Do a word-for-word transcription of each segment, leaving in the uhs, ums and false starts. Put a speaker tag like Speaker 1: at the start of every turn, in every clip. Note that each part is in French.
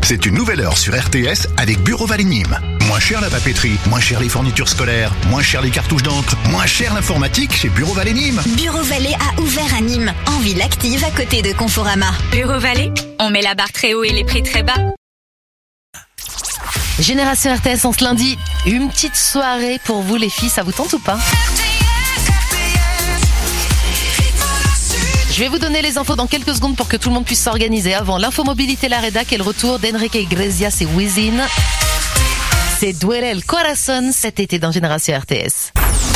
Speaker 1: C'est une nouvelle heure sur R T S avec Bureau Vallée Nîmes. Moins cher la papeterie, moins cher les fournitures scolaires, moins cher les cartouches d'encre, moins cher l'informatique chez Bureau Vallée Nîmes.
Speaker 2: Bureau Vallée a ouvert à Nîmes, en ville active à côté de Conforama.
Speaker 3: Bureau Vallée, on met la barre très haut et les prix très bas.
Speaker 4: Génération R T S en ce lundi, une petite soirée pour vous les filles, ça vous tente ou pas? Je vais vous donner les infos dans quelques secondes pour que tout le monde puisse s'organiser. Avant l'info mobilité, la rédac et le retour d'Enrique Iglesias et Wisin. C'est Duele el Corazón cet été dans Génération R T S.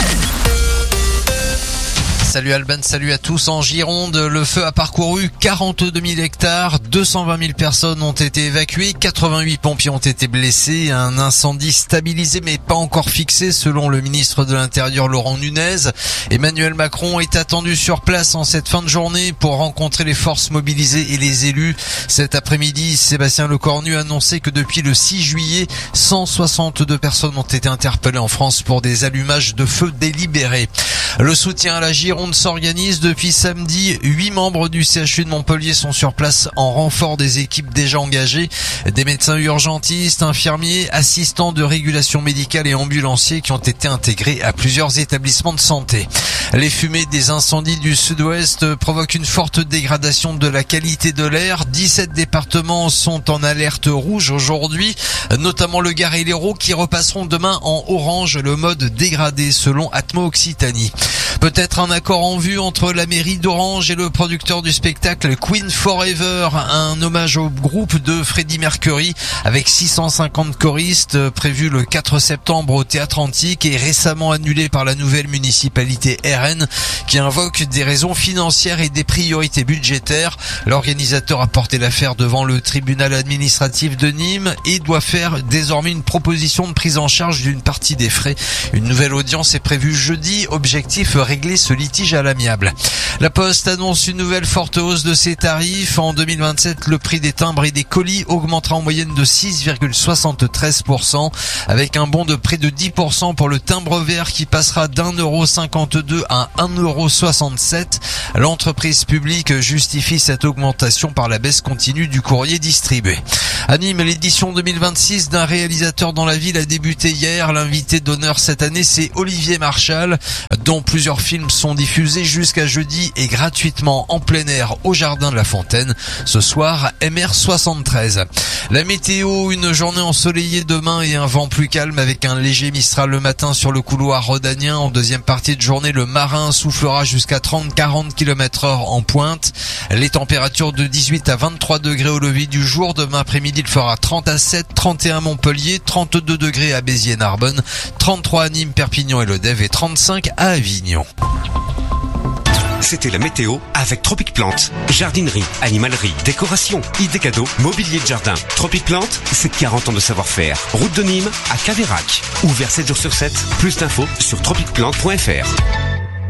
Speaker 5: Salut Alban, salut à tous. En Gironde, le feu a parcouru quarante-deux mille hectares, deux cent vingt mille personnes ont été évacuées, quatre-vingt-huit pompiers ont été blessés, un incendie stabilisé mais pas encore fixé selon le ministre de l'Intérieur Laurent Nunez. Emmanuel Macron est attendu sur place en cette fin de journée pour rencontrer les forces mobilisées et les élus. Cet après-midi, Sébastien Lecornu a annoncé que depuis le six juillet, cent soixante-deux personnes ont été interpellées en France pour des allumages de feu délibérés. Le soutien à la Gironde s'organise depuis samedi. Huit membres du C H U de Montpellier sont sur place en renfort des équipes déjà engagées. Des médecins urgentistes, infirmiers, assistants de régulation médicale et ambulanciers qui ont été intégrés à plusieurs établissements de santé. Les fumées des incendies du sud-ouest provoquent une forte dégradation de la qualité de l'air. dix-sept départements sont en alerte rouge aujourd'hui, notamment le Gard et l'Hérault qui repasseront demain en orange, le mode dégradé selon Atmo Occitanie. Peut-être un accord en vue entre la mairie d'Orange et le producteur du spectacle Queen Forever, un hommage au groupe de Freddie Mercury avec six cent cinquante choristes prévu le quatre septembre au Théâtre Antique et récemment annulé par la nouvelle municipalité R N qui invoque des raisons financières et des priorités budgétaires. L'organisateur a porté l'affaire devant le tribunal administratif de Nîmes et doit faire désormais une proposition de prise en charge d'une partie des frais. Une nouvelle audience est prévue jeudi. Objectif régler ce litige à l'amiable. La Poste annonce une nouvelle forte hausse de ses tarifs. En deux mille vingt-sept, le prix des timbres et des colis augmentera en moyenne de six virgule soixante-treize pour cent avec un bond de près de dix pour cent pour le timbre vert qui passera d'un euro cinquante-deux à un euro soixante-sept. L'entreprise publique justifie cette augmentation par la baisse continue du courrier distribué. À Nîmes, l'édition deux mille vingt-six d'un réalisateur dans la ville a débuté hier. L'invité d'honneur cette année, c'est Olivier Marchal, dont plusieurs films sont diffusés jusqu'à jeudi et gratuitement en plein air au Jardin de la Fontaine. Ce soir, M R soixante-treize. La météo, une journée ensoleillée demain et un vent plus calme avec un léger mistral le matin sur le couloir rhodanien. En deuxième partie de journée, le marin soufflera jusqu'à trente à quarante kilomètres heure en pointe. Les températures de dix-huit à vingt-trois degrés au lever du jour. Demain après-midi, il fera trente à sept, trente et un à Montpellier, trente-deux degrés à Béziers et Narbonne, trente-trois à Nîmes, Perpignan et Le Dève et trente-cinq à Avignon.
Speaker 6: C'était la météo avec Tropic Plante. Jardinerie, animalerie, décoration, idées cadeaux, mobilier de jardin. Tropic Plante, c'est quarante ans de savoir-faire. Route de Nîmes à Caveyrac. Ouvert sept jours sur sept. Plus d'infos sur tropic plante point f r.